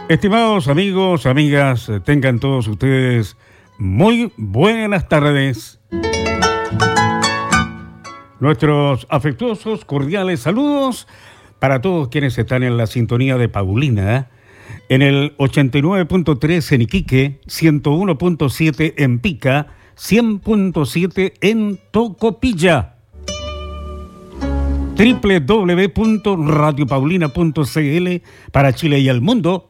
Estimados amigos, amigas, tengan todos ustedes muy buenas tardes. Nuestros afectuosos, cordiales saludos para todos quienes están en la sintonía de Paulina, en el 89.3 en Iquique, 101.7 en Pica, 100.7 en Tocopilla. www.radiopaulina.cl para Chile y el mundo.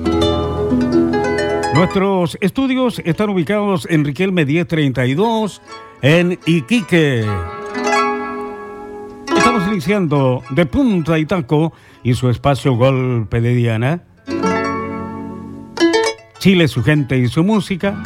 Nuestros estudios están ubicados en Riquelme 1032 en Iquique. Estamos iniciando de Punta y Taco y su espacio Golpe de Diana. Chile, su gente y su música.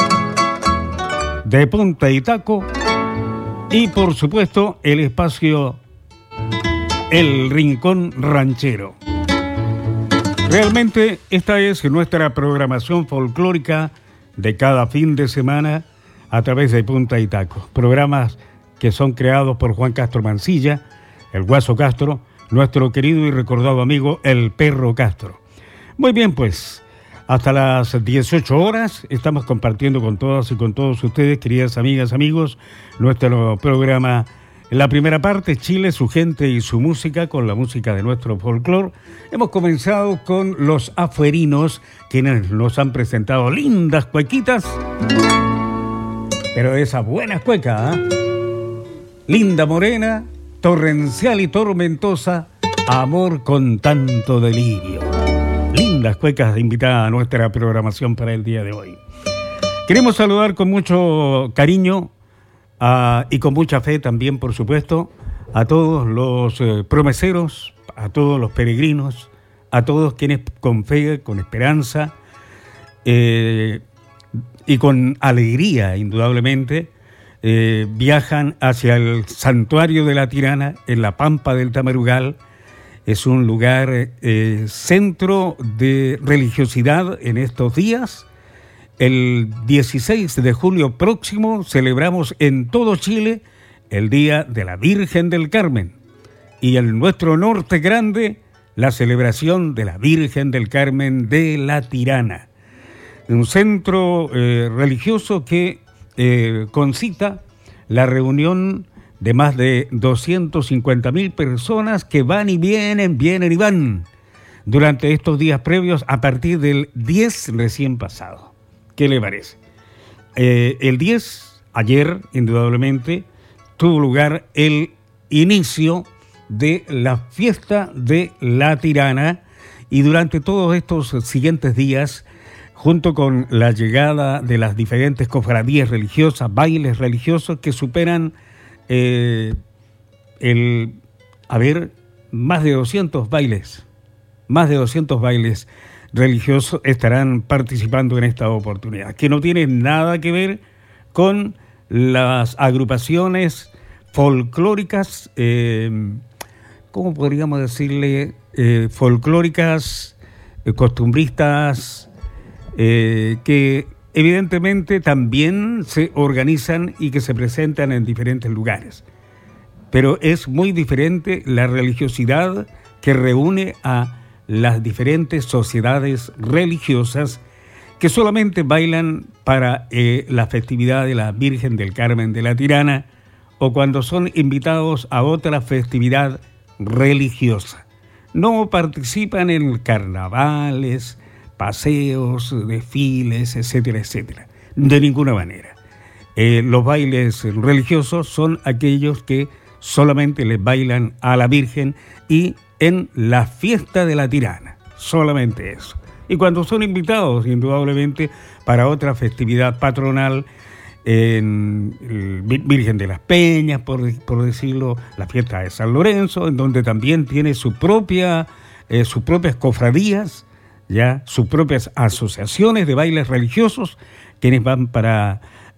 De Punta y Taco. Y por supuesto el espacio El Rincón Ranchero. Realmente esta es nuestra programación folclórica de cada fin de semana a través de Punta y Taco. Programas que son creados por Juan Castro Mancilla, el Guaso Castro, nuestro querido y recordado amigo el Perro Castro. Muy bien, pues, hasta las 18 horas estamos compartiendo con todas y con todos ustedes, queridas amigas, amigos, nuestro programa. En la primera parte, Chile, su gente y su música, con la música de nuestro folclore. Hemos comenzado con los afuerinos, quienes nos han presentado lindas cuequitas, pero esa buena cueca, linda morena, torrencial y tormentosa, amor con tanto delirio. Lindas cuecas invitadas a nuestra programación para el día de hoy. Queremos saludar con mucho cariño y con mucha fe también, por supuesto, a todos los promeceros, a todos los peregrinos, a todos quienes con fe, con esperanza y con alegría, indudablemente, viajan hacia el Santuario de la Tirana, en la Pampa del Tamarugal. Es un lugar centro de religiosidad en estos días. El 16 de julio próximo celebramos en todo Chile el Día de la Virgen del Carmen y en nuestro norte grande la celebración de la Virgen del Carmen de la Tirana. Un centro religioso que concita la reunión de más de 250.000 personas que van y vienen y van durante estos días previos a partir del 10 recién pasado. ¿Qué le parece? El 10, ayer, indudablemente, tuvo lugar el inicio de la fiesta de la Tirana y durante todos estos siguientes días, junto con la llegada de las diferentes cofradías religiosas, bailes religiosos que superan más de 200 bailes religiosos estarán participando en esta oportunidad, que no tiene nada que ver con las agrupaciones folclóricas, ¿cómo podríamos decirle? Folclóricas, costumbristas, que evidentemente también se organizan y que se presentan en diferentes lugares. Pero es muy diferente la religiosidad que reúne a las diferentes sociedades religiosas que solamente bailan para la festividad de la Virgen del Carmen de la Tirana o cuando son invitados a otra festividad religiosa. No participan en carnavales, paseos, desfiles, etcétera, etcétera. De ninguna manera. Los bailes religiosos son aquellos que solamente les bailan a la Virgen y en la fiesta de la Tirana, solamente eso. Y cuando son invitados, indudablemente, para otra festividad patronal, en Virgen de las Peñas, por decirlo, la fiesta de San Lorenzo, en donde también tiene sus propias cofradías, ya sus propias asociaciones de bailes religiosos, quienes van para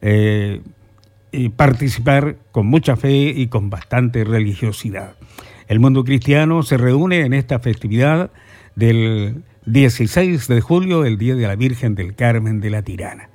participar con mucha fe y con bastante religiosidad. El mundo cristiano se reúne en esta festividad del 16 de julio, el Día de la Virgen del Carmen de la Tirana.